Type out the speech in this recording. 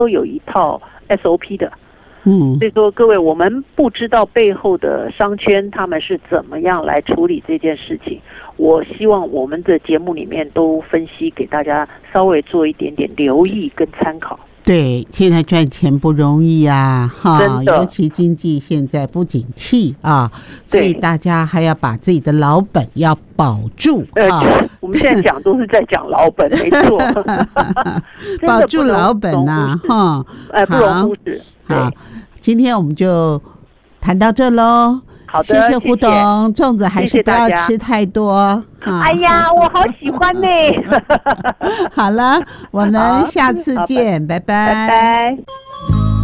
都有一套 SOP 的。所以说各位，我们不知道背后的商圈他们是怎么样来处理这件事情。我希望我们的节目里面都分析给大家，稍微做一点点留意跟参考。 对，现在赚钱不容易啊，哈，尤其经济现在不景气啊，所以大家还要把自己的老本要保住啊。 我们现在讲都是在讲老本，没错， 保住老本呐，哈， 不容忽视。 好，今天我们就谈到这喽。 好的， 谢谢胡董，粽子还是不要吃太多。 哎呀，我好喜欢呢。 好了，我们下次见，拜拜。 拜拜。